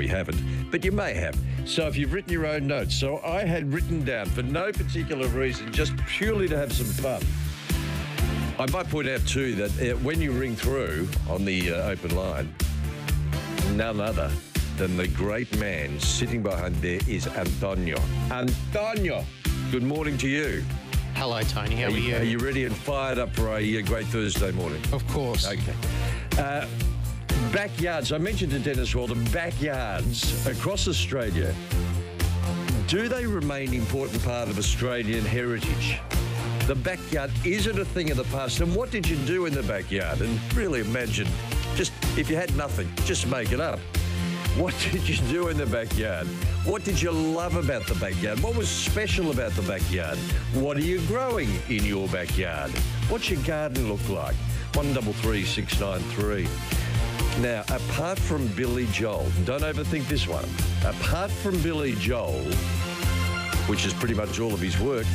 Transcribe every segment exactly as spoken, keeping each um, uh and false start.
probably haven't, but you may have. So if you've written your own notes, so I had written down for no particular reason, just purely to have some fun. I might point out too that uh, when you ring through on the uh, open line, none other than the great man sitting behind there is Antonio. Antonio, good morning to you. Hello, Tony. How are, are you? Are you ready and fired up for a, a great Thursday morning? Of course. Okay. Uh, backyards. I mentioned to Dennis Walton, backyards across Australia. Do they remain an important part of Australian heritage? The backyard, is it a thing of the past? And what did you do in the backyard? And really imagine, just if you had nothing, just make it up. What did you do in the backyard? What did you love about the backyard? What was special about the backyard? What are you growing in your backyard? What's your garden look like? one double three six nine three. Now, apart from Billy Joel, don't overthink this one. Apart from Billy Joel, which is pretty much all of his work,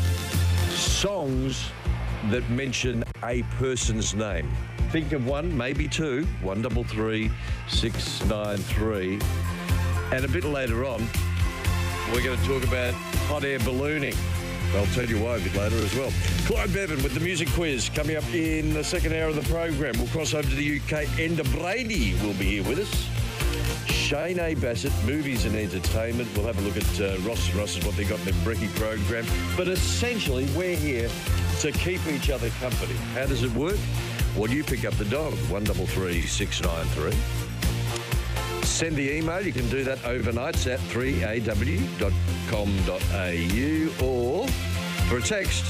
songs that mention a person's name. Think of one, maybe two, one double three six nine three. And a bit later on, we're going to talk about hot air ballooning. I'll tell you why a bit later as well. Clive Bevan with the music quiz coming up in the second hour of the program. We'll cross over to the U K. Enda Brady will be here with us. Shane A. Bassett, movies and entertainment. We'll have a look at uh, Ross and Ross, what they got in their brekkie program. But essentially, we're here to keep each other company. How does it work? Well, you pick up the dial, one double three six nine three. Send the email. You can do that overnight at three a w dot com dot a u, or for a text,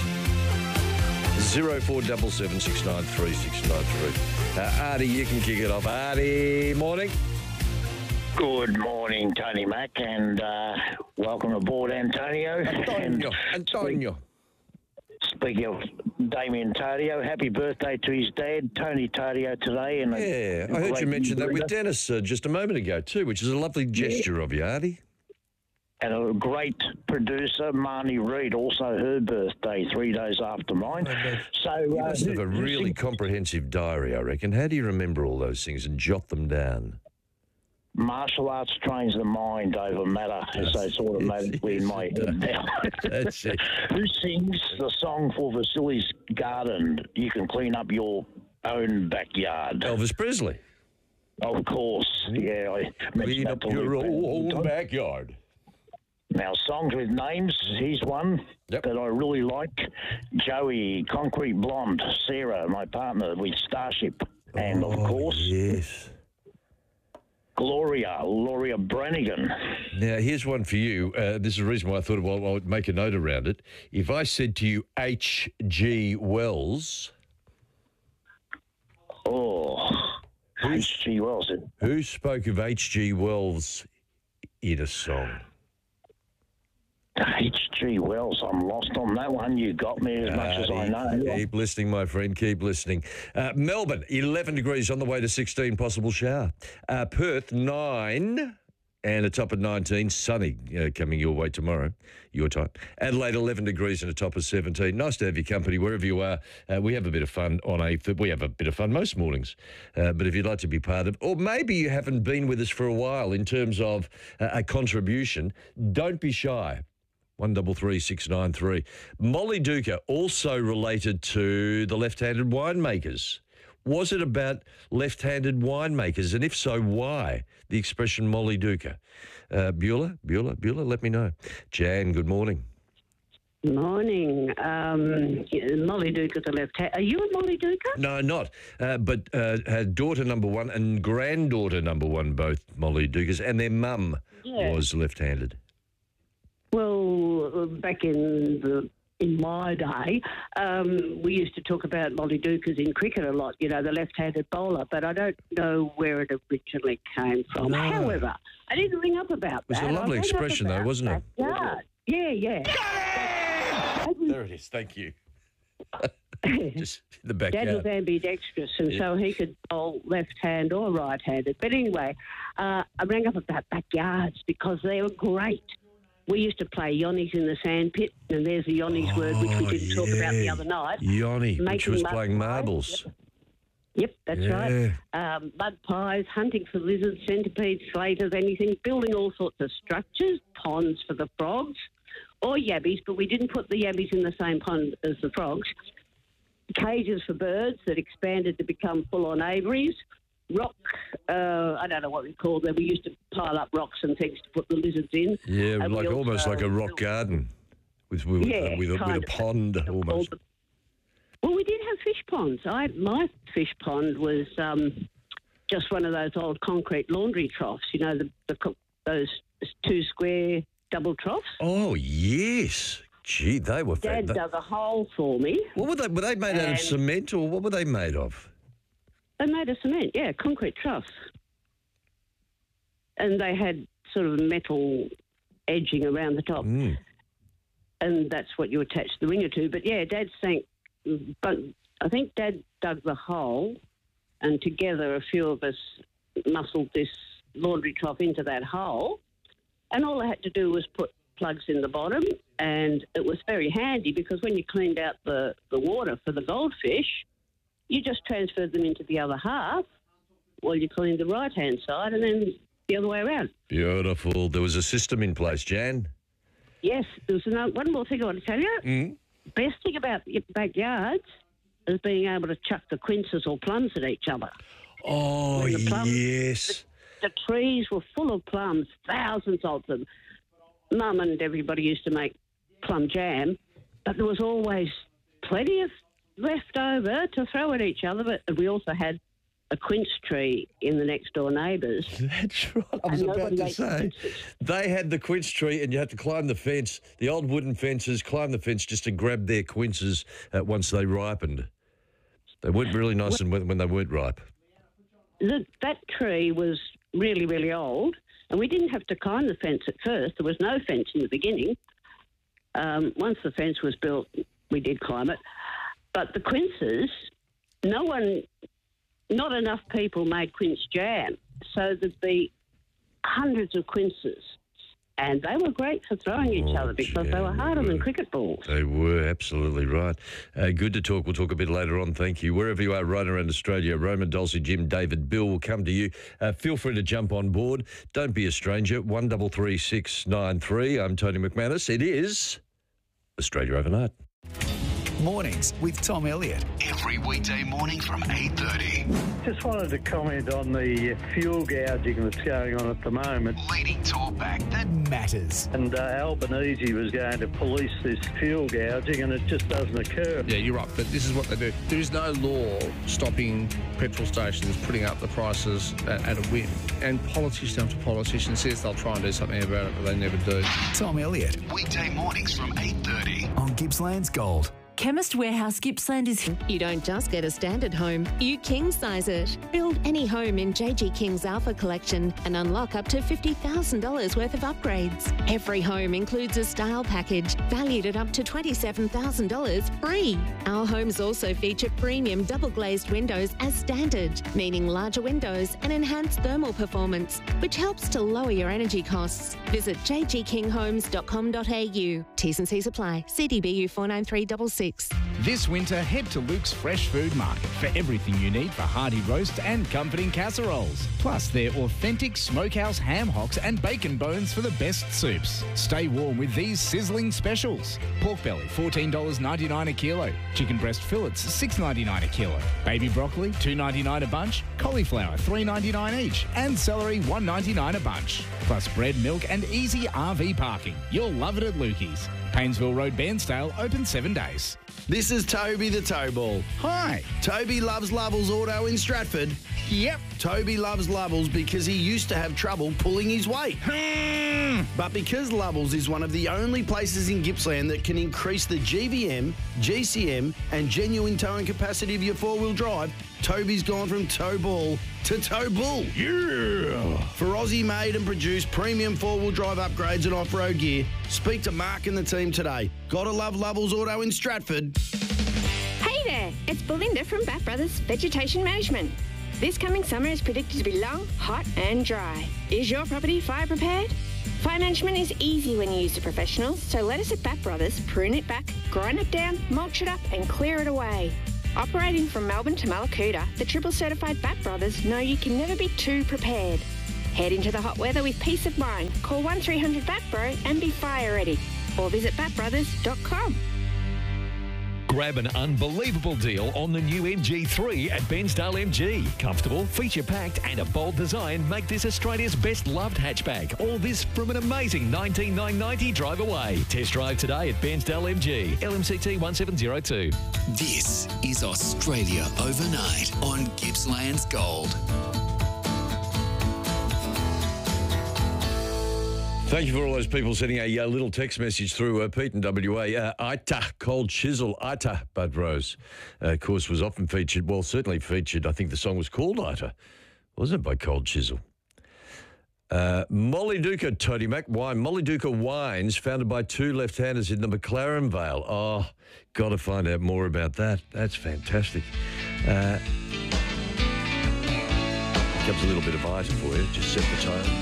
zero four seven seven six nine three six nine three. Uh, Artie, you can kick it off. Artie, morning. Good morning, Tony Mac, and uh, welcome aboard, Antonio. Antonio. And Antonio. Speaking of Damien Tardio, happy birthday to his dad, Tony Tardio, today. And Yeah, I heard you mention that with Dennis uh, just a moment ago too, which is a lovely gesture yeah. of you, Artie. And a great producer, Marnie Reid, also her birthday, three days after mine. Oh, so you uh, must have a really comprehensive diary, I reckon. How do you remember all those things and jot them down? Martial arts trains the mind over matter, as they sort of magically in my head now. That's it. Who sings the song for Vasily's Garden? You can clean up your own backyard. Elvis Presley. Of course, yeah. I clean up your own backyard. Now, songs with names, here's one yep. that I really like. Joey, Concrete Blonde, Sarah, my partner with Starship. And, oh, of course... yes. Gloria, Gloria Brannigan. Now, here's one for you. Uh, this is the reason why I thought well, I would make a note around it. If I said to you H G Wells... Oh, H G Wells. Who spoke of H G Wells in a song? H G Wells, I'm lost on that one. You got me as uh, much as I know. Keep listening, my friend, keep listening. Uh, Melbourne, eleven degrees on the way to sixteen, possible shower. Uh, Perth, nine, and a top of nineteen, sunny uh, coming your way tomorrow, your time. Adelaide, eleven degrees and a top of seventeen. Nice to have your company wherever you are. Uh, we have a bit of fun on a, we have a bit of fun most mornings. Uh, but if you'd like to be part of, or maybe you haven't been with us for a while in terms of uh, a contribution, don't be shy. one double three six nine three. Molly Duca, also related to the left-handed winemakers. Was it about left-handed winemakers? And if so, why? The expression Molly Duca. Uh, Beulah, Beulah, Beulah, let me know. Jan, good morning. Morning. Um, Molly Duca, the left hand. Are you a Molly Duca? No, not. Uh, but uh, her daughter number one and granddaughter number one, both Molly Ducas, and their mum yeah. was left-handed. Well, back in the in my day, um, we used to talk about Molly Ducas in cricket a lot, you know, the left-handed bowler, but I don't know where it originally came from. No. However, I didn't ring up about that. It was a lovely expression, though, wasn't it? Yeah, yeah, yeah. There it is. Thank you. Just in the backyard. Dad was ambidextrous, and yeah. so he could bowl left-hand or right-handed. But anyway, uh, I rang up about backyards because they were great. We used to play Yonnies in the sandpit, and there's the Yonnies oh, word which we didn't yeah. talk about the other night. Yonnie, which was playing marbles. Yep, that's Yeah. right. Um, mud pies, hunting for lizards, centipedes, slaters, anything, building all sorts of structures, ponds for the frogs, or yabbies, but we didn't put the yabbies in the same pond as the frogs. Cages for birds that expanded to become full-on aviaries. Rock, uh, I don't know what we call them. We used to pile up rocks and things to put the lizards in. Yeah, And we like almost also like a rock built- garden with with, Yeah, with, a, with kind a of. pond They're almost. called the- Well, we did have fish ponds. I my fish pond was um, just one of those old concrete laundry troughs. You know, the, the co- those two square double troughs. Oh yes, gee, they were. Dad Fa- dug a hole for me. what were they? Were they made out of And- cement or what were they made of? They made of cement, yeah, concrete troughs, and they had sort of metal edging around the top, Mm. and that's what you attach the ringer to. But yeah, Dad sank. But I think Dad dug the hole, and together a few of us muscled this laundry trough into that hole, and all I had to do was put plugs in the bottom, and it was very handy because when you cleaned out the, the water for the goldfish, you just transferred them into the other half while you cleaned the right-hand side, and then the other way around. Beautiful. There was a system in place, Jan. Yes, there was another, one more thing I want to tell you. Mm. Best thing about your backyards is being able to chuck the quinces or plums at each other. Oh When the plums- yes. The trees were full of plums, thousands of them. Mum and everybody used to make plum jam, but there was always plenty of left over to throw at each other. But we also had a quince tree in the next door neighbours. That's right. I was And about nobody to ate the say quinces. they had the quince tree, and you had to climb the fence, the old wooden fences, climb the fence just to grab their quinces uh, once they ripened. They weren't really nice and when, when they weren't ripe. The, that tree was really, really old, and we didn't have to climb the fence at first. There was no fence in the beginning. Um, once the fence was built, we did climb it. But the quinces, no one, not enough people made quince jam, so there'd be hundreds of quinces. And they were great for throwing each Oh, other because gee, they were harder they than were. cricket balls. They were absolutely right. Uh, good to talk. We'll talk a bit later on. Thank you. Wherever you are right around Australia, Roma, Dulcie, Jim, David, Bill will come to you. Uh, feel free to jump on board. Don't be a stranger. one double three six nine three. I'm Tony McManus. It is Australia Overnight. Mornings with Tom Elliott. Every weekday morning from eight thirty. Just wanted to comment on the fuel gouging that's going on at the moment. Leading talkback that Matters. And uh, Albanese was going to police this fuel gouging, and it just doesn't occur. Yeah, you're right, but this is what they do. There is no law stopping petrol stations putting up the prices at, at a whim. And politicians after politicians says they'll try and do something about it, but they never do. Tom Elliott weekday mornings from eight thirty. on Gippsland's Gold. Chemist Warehouse Gippsland is... You don't just get a standard home, you king size it. Build any home in J G King's Alpha Collection and unlock up to fifty thousand dollars worth of upgrades. Every home includes a style package valued at up to twenty-seven thousand dollars free. Our homes also feature premium double glazed windows as standard, meaning larger windows and enhanced thermal performance, which helps to lower your energy costs. Visit j g king homes dot com dot a u. T's and C's apply. C D B U four nine three six six. This winter, head to Luke's Fresh Food Market for everything you need for hearty roast and comforting casseroles. Plus their authentic smokehouse ham hocks and bacon bones for the best soups. Stay warm with these sizzling specials. Pork belly, fourteen dollars ninety-nine a kilo. Chicken breast fillets, six dollars ninety-nine a kilo. Baby broccoli, two dollars ninety-nine a bunch. Cauliflower, three dollars ninety-nine each. And celery, one dollars ninety-nine a bunch. Plus bread, milk and easy R V parking. You'll love it at Lukey's. Paynesville Road, Bairnsdale, open seven days. This is Toby the Towball. Hi. Toby loves Lovell's Auto in Stratford. Yep. Toby loves Lovell's because he used to have trouble pulling his weight. Hmm. But because Lovell's is one of the only places in Gippsland that can increase the G V M, G C M and genuine towing capacity of your four-wheel drive, Toby's gone from Towball to Towbull. Yeah. For Aussie-made and produced premium four-wheel drive upgrades and off-road gear, speak to Mark and the team today. Gotta love Lovell's Auto in Stratford. Hey there, it's Belinda from Bat Brothers Vegetation Management. This coming summer is predicted to be long, hot and dry. Is your property fire prepared? Fire management is easy when you use the professionals, so let us at Bat Brothers prune it back, grind it down, mulch it up and clear it away. Operating from Melbourne to Malakuta, the triple certified Bat Brothers know you can never be too prepared. Head into the hot weather with peace of mind. Call one three hundred bat bro and be fire ready. Or visit bat brothers dot com. Grab an unbelievable deal on the new M G three at Bensdale M G. Comfortable, feature-packed and a bold design make this Australia's best loved hatchback. All this from an amazing nineteen thousand nine hundred ninety drive away. Test drive today at Bensdale M G. L M C T one seven zero two. This is Australia Overnight on Gippsland's Gold. Thank you for all those people sending a uh, little text message through uh, Pete and W A. Uh, Ita, Cold Chisel, Ita, Bud Rose, uh, of course, was often featured, well, certainly featured, I think the song was called Ita, wasn't it, by Cold Chisel? Uh, Molly Duca, Tony Mac Wine. Molly Duca Wines, founded by two left-handers in the McLaren Vale. Oh, got to find out more about that. That's fantastic. Uh, comes a little bit of Ita for you, just set the tone.